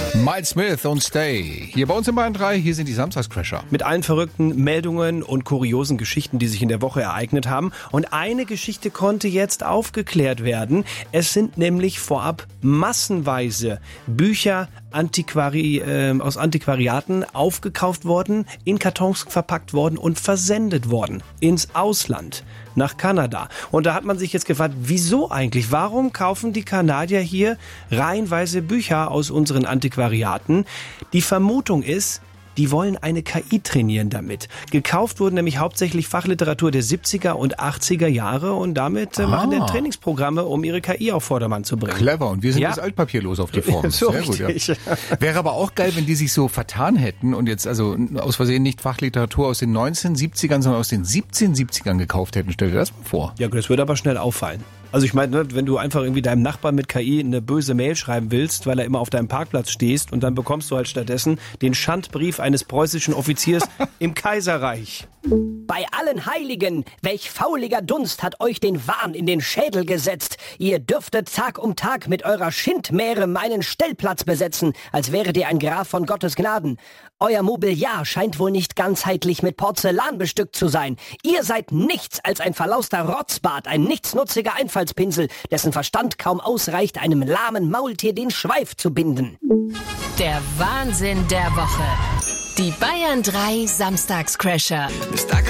Miles Smith und Stay. Hier bei uns in Bayern 3, hier sind die Samstagscrasher. Mit allen verrückten Meldungen und kuriosen Geschichten, die sich in der Woche ereignet haben. Und eine Geschichte konnte jetzt aufgeklärt werden. Es sind nämlich vorab massenweise Bücher aus Antiquariaten aufgekauft worden, in Kartons verpackt worden und versendet worden ins Ausland, nach Kanada. Und da hat man sich jetzt gefragt, wieso eigentlich? Warum kaufen die Kanadier hier reihenweise Bücher aus unseren Antiquariaten? Die Vermutung ist, die wollen eine KI trainieren damit. Gekauft wurden nämlich hauptsächlich Fachliteratur der 70er und 80er Jahre und damit machen die Trainingsprogramme, um ihre KI auf Vordermann zu bringen. Clever. Und wir sind das Altpapier los auf die Form. So sehr gut, richtig. ja. Wäre aber auch geil, wenn die sich so vertan hätten und jetzt also aus Versehen nicht Fachliteratur aus den 1970ern, sondern aus den 1770ern gekauft hätten. Stell dir das mal vor. Ja, das würde aber schnell auffallen. Also ich meine, wenn du einfach irgendwie deinem Nachbarn mit KI eine böse Mail schreiben willst, weil er immer auf deinem Parkplatz stehst und dann bekommst du halt stattdessen den Schandbrief eines preußischen Offiziers im Kaiserreich. Bei allen Heiligen, welch fauliger Dunst hat euch den Wahn in den Schädel gesetzt. Ihr dürftet Tag um Tag mit eurer Schindmähre meinen Stellplatz besetzen, als wäret ihr ein Graf von Gottes Gnaden. Euer Mobiliar scheint wohl nicht ganzheitlich mit Porzellan bestückt zu sein. Ihr seid nichts als ein verlauster Rotzbart, ein nichtsnutziger Einfallspinsel, dessen Verstand kaum ausreicht, einem lahmen Maultier den Schweif zu binden. Der Wahnsinn der Woche. Die Bayern 3 Samstagscrasher.